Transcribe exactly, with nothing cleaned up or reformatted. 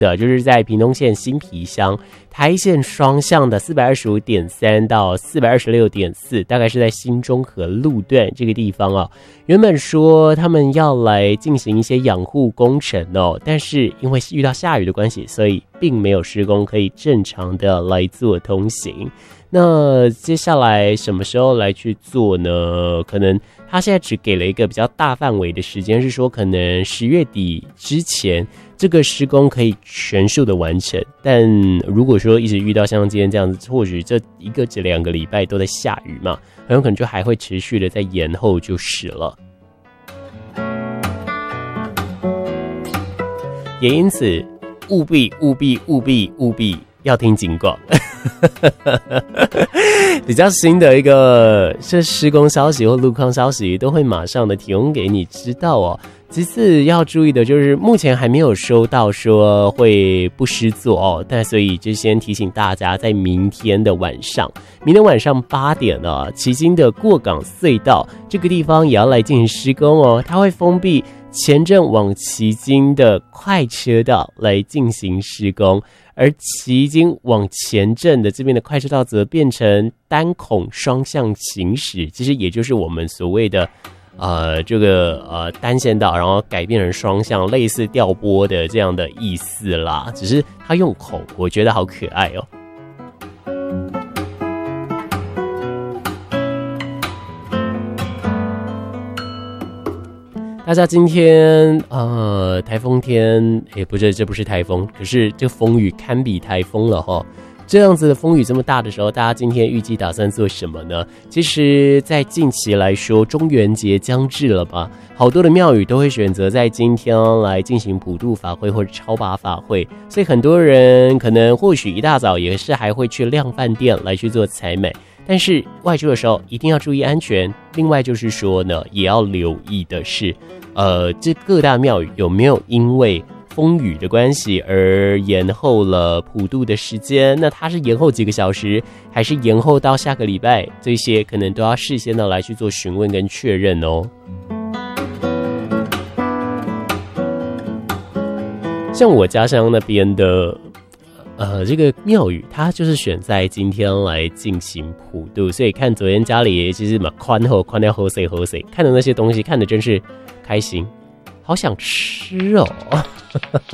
的，就是在屏东县新埤乡台线双向的 四百二十五点三 到 四百二十六点四， 大概是在新中和路段这个地方哦。原本说他们要来进行一些养护工程哦，但是因为遇到下雨的关系，所以并没有施工可以正常的来做通行。那接下来什么时候来去做呢？可能他现在只给了一个比较大范围的时间，是说可能十月底之前这个施工可以全数的完成。但如果说一直遇到像今天这样子，或许这一个至两个礼拜都在下雨嘛，很有可能就还会持续的在延后就是了。也因此务必务必务必务必要听警告。比较新的一个是施工消息或路况消息，都会马上的提供给你知道哦。其次要注意的就是目前还没有收到说会不施作哦，但所以就先提醒大家，在明天的晚上，明天晚上八点呢，旗津的过港隧道这个地方也要来进行施工哦，它会封闭前镇往旗津的快车道来进行施工，而旗津往前镇的这边的快车道则变成单孔双向行驶，其实也就是我们所谓的呃这个呃单线道，然后改变成双向，类似调拨的这样的意思啦。只是它用孔，我觉得好可爱哦。大家今天呃台风天，也不是这不是台风，可是这风雨堪比台风了齁。这样子的风雨这么大的时候，大家今天预计打算做什么呢？其实在近期来说，中元节将至了吧，好多的庙宇都会选择在今天来进行普渡法会或者超拔法会，所以很多人可能或许一大早也是还会去量贩店来去做采买，但是外出的时候一定要注意安全。另外就是说呢，也要留意的是呃，这各大庙宇有没有因为风雨的关系而延后了普渡的时间？那它是延后几个小时，还是延后到下个礼拜？这些可能都要事先的来去做询问跟确认哦。像我家乡那边的呃，这个庙宇它就是选在今天来进行普渡，所以看昨天家里其实蛮宽厚宽到喝水喝水，看的那些东西看的真是开心，好想吃哦。